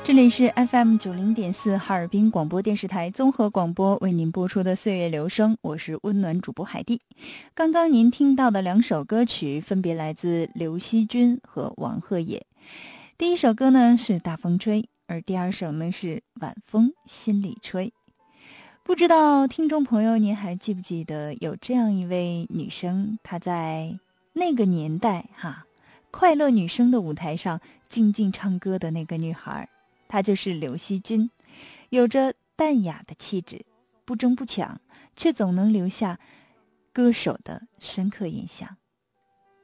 这里是 FM90.4 哈尔滨广播电视台综合广播为您播出的岁月留声，我是温暖主播海蒂。刚刚您听到的两首歌曲分别来自刘惜君和王鹤野。第一首歌呢是大风吹，而第二首呢是晚风心里吹。不知道听众朋友您还记不记得有这样一位女生，她在那个年代快乐女声的舞台上静静唱歌的那个女孩，她就是刘惜君，有着淡雅的气质，不争不抢，却总能留下歌手的深刻印象。